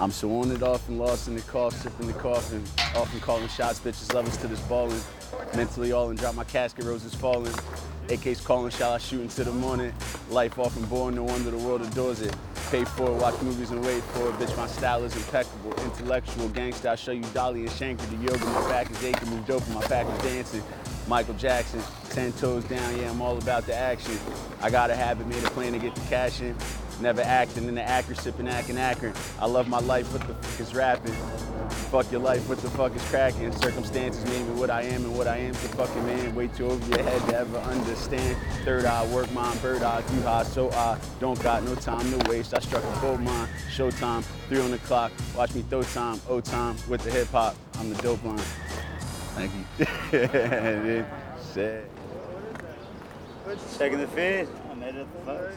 I'm so on and off and lost in the car, sipping the coffin. Often calling shots, bitches love us to this ballin'. Mentally all in, drop my casket, roses falling. AK's calling, shall I shoot into the morning? Life often born, no wonder the world adores it. Pay for it, watch movies and wait for it. Bitch, my style is impeccable, intellectual, gangsta. I show you Dolly and Shanker, the yoga. My back is aching, move dope, and my back is dancing. Michael Jackson, 10 toes down, yeah, I'm all about the action. I got a habit, made a plan to get the cash in. Never acting in the actor, sipping, acting accurate. I love my life, what the fuck is rapping? Fuck your life, what the fuck is cracking? Circumstances made me what I am, and what I am's a fucking man. Way too over your head to ever understand. Third eye, work mine, bird eye, too high, so I don't got no time to waste. I struck a gold mine, showtime, 3 on the clock. Watch me throw time, time with the hip hop. I'm the dope line. Thank you. Shit. Checking the feed. I made it the fuck.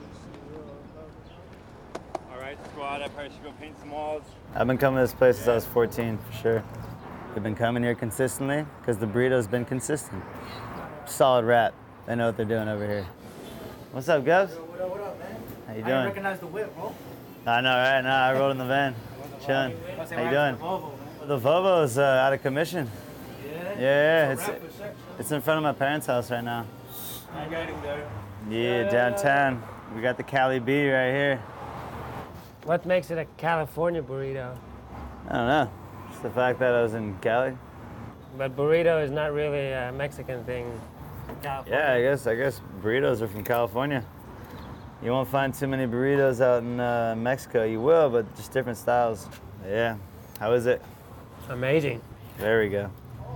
Alright, squad, I probably should go paint some walls. I've been coming to this place since I was 14, for sure. We've been coming here consistently because the burrito's been consistent. Solid rap. They know what they're doing over here. What's up, Gubs? What up, man? How you I doing? didn't recognize the whip, bro. I know, right? Nah, I rolled in the van. Chilling. How you doing? The Volvo's out of commission. Yeah, it's in front of my parents' house right now. I'm getting there. Yeah, downtown. We got the Cali B right here. What makes it a California burrito? I don't know. Just the fact that I was in Cali. But burrito is not really a Mexican thing. Yeah, I guess burritos are from California. You won't find too many burritos out in Mexico. You will, but just different styles. Yeah. How is it? Amazing. There we go.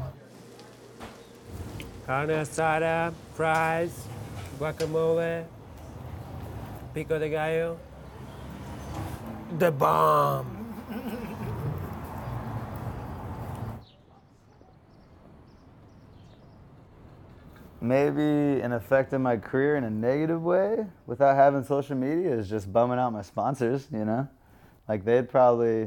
Carne asada, fries, guacamole, pico de gallo. The bomb. Maybe an effect on my career in a negative way without having social media is just bumming out my sponsors, you know? Like they'd probably